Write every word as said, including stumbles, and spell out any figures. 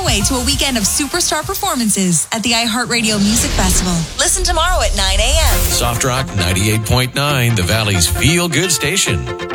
Norway to a weekend of superstar performances at the iHeartRadio Music Festival. Listen tomorrow at nine a.m. Soft Rock ninety-eight point nine, the Valley's feel-good station.